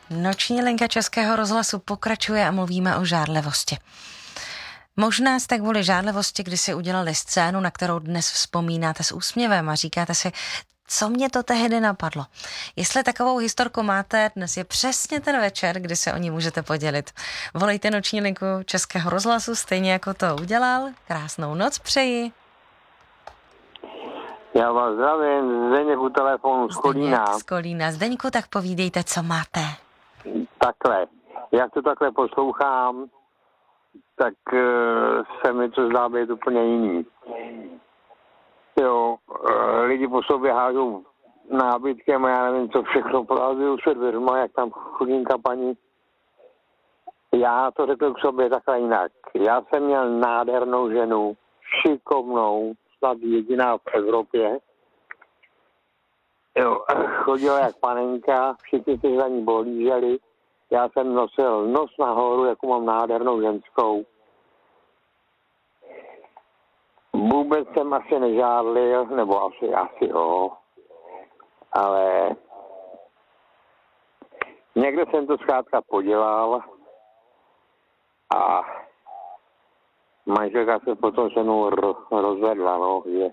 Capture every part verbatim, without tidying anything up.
Noční linka Českého rozhlasu pokračuje a mluvíme o žárlivosti. Možná jste kvůli žárlivosti kdysi udělali scénu, na kterou dnes vzpomínáte s úsměvem a říkáte si, co mě to tehdy napadlo. Jestli takovou historku máte, dnes je přesně ten večer, kdy se o ní můžete podělit. Volejte noční linku Českého rozhlasu, stejně jako to udělal. Krásnou noc přeji. Já vás zdravím, Zdeněk u telefonu z Kolína. Zdeněk z Kolína. Zdeňku, tak povídejte, co máte. Takhle, jak to takhle poslouchám, tak uh, se mi to zdá být úplně jiný. Jo, uh, lidi po sobě hážou nábytkem a já nevím, co všechno prohazují před dveřma, jak tam chudinka paní. Já to řekl k sobě takhle jinak. Já jsem měl nádhernou ženu, šikovnou, snad jediná v Evropě. Jo, chodila jak panenka, všichni si za ní bolíželi. Já jsem nosil nos nahoru, jako mám nádhernou ženskou. Vůbec jsem asi nežádlil, nebo asi, asi jo. Ale někde jsem to zkrátka podělal a manželka se potom se mnou rozvedla, no, že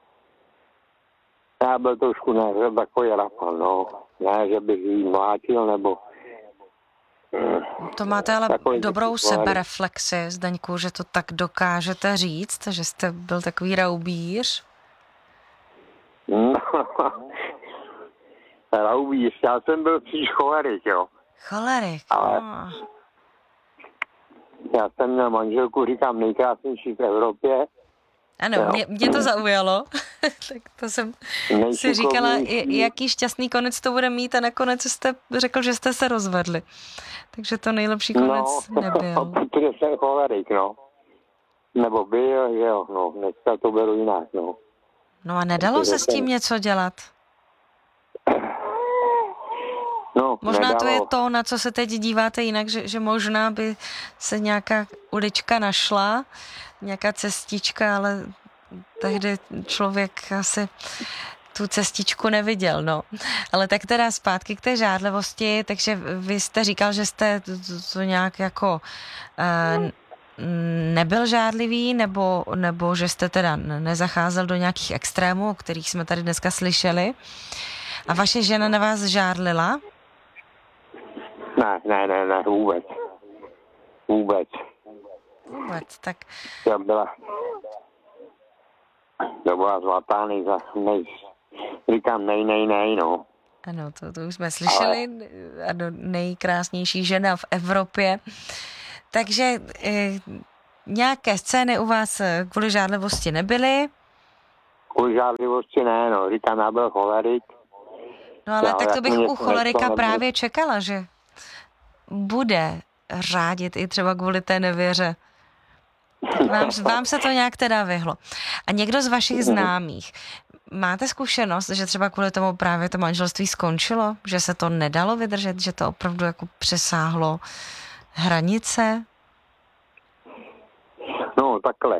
já byl trošku ne, takový rapal, no. Ne, že bych jí mlátil, nebo to máte ale takový dobrou sebereflexi, Zdeňku, že to tak dokážete říct, že jste byl takový raubíř. No, raubíř, já jsem byl spíš cholerik, jo. Cholerik, ale no. Já jsem měl manželku, říkám, nejkrásnější v Evropě. Ano, mě, mě to zaujalo, tak to jsem si říkala, jaký šťastný konec to bude mít a nakonec jste řekl, že jste se rozvedli. Takže to nejlepší konec no, nebyl. protože jsem cholerik, no. Nebo byl, že jo, no, dneska to beru jinak, no. No a nedalo se s tím něco dělat? No, možná nedalo. To je to, na co se teď díváte jinak, že, že možná by se nějaká ulička našla, nějaká cestička, ale tehdy člověk asi tu cestičku neviděl, no. Ale tak teda zpátky k té žádlivosti, takže vy jste říkal, že jste to, to nějak jako uh, nebyl žádlivý, nebo, nebo že jste teda nezacházel do nějakých extrémů, o kterých jsme tady dneska slyšeli. A vaše žena na vás žádlila? Ne, ne, ne, ne, vůbec. Vůbec. Vůbec, tak... To byla... To byla zlatá nejza... Nej... Říkám nej, nej, nej, no. Ano, to, to už jsme slyšeli. Ale... Ano, nejkrásnější žena v Evropě. Takže e, nějaké scény u vás kvůli žádlivosti nebyly? Kvůli žádlivosti ne, no. Říkám, já byl cholerik. No ale já, tak to bych u cholerika právě čekala, že bude řádit i třeba kvůli té nevěře. Tak vám, vám se to nějak teda vyhlo. A někdo z vašich známých, máte zkušenost, že třeba kvůli tomu právě to manželství skončilo? Že se to nedalo vydržet? Že to opravdu jako přesáhlo hranice? No, takhle.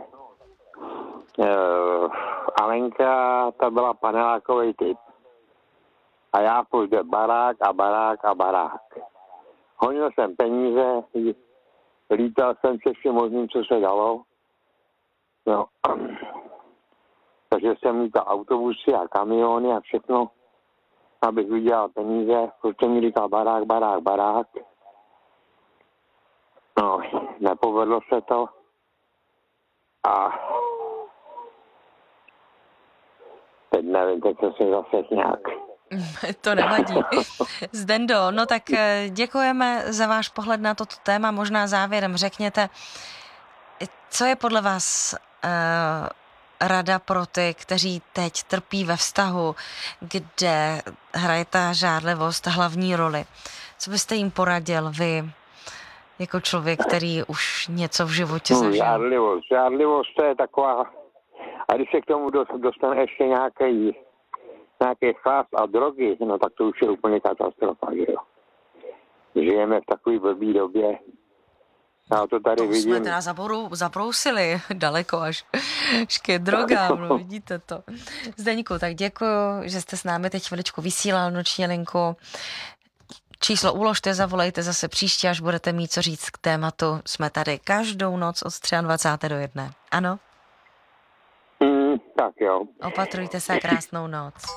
Uh, Alenka, ta byla panelákový typ. A já půjde barák a barák a barák. Honil jsem peníze, lítal jsem se vším možným, co se dalo. No. Takže jsem lítal autobusy a kamiony a všechno, abych vydělal peníze. Prostě mi říkal barák, barák, barák. No, nepovedlo se to. A teď nevím, teď jsem se zase nějak... To nevadí. Zdendo, no tak děkujeme za váš pohled na toto téma. Možná závěrem řekněte, co je podle vás uh, rada pro ty, kteří teď trpí ve vztahu, kde hraje ta žárlivost hlavní roli. Co byste jim poradil vy, jako člověk, který už něco v životě no, zažil? Žárlivost. Žárlivost to je taková... A když se k tomu dostane ještě nějaký nějaký chlast a drogy, no tak to už je úplně katastrofa, že jo. Žijeme v takové blbý době. Já to tady to vidím. jsme teda zaboru, zabrousili daleko až, až ke drogám, no, vidíte to. Zdeňku, tak děkuju, že jste s námi teď chviličku vysílal noční linku. číslo uložte, zavolejte zase příště, až budete mít co říct k tématu. Jsme tady každou noc od dvacátého třetího do jedné. Ano? Mm, tak jo. Opatrujte se a krásnou noc.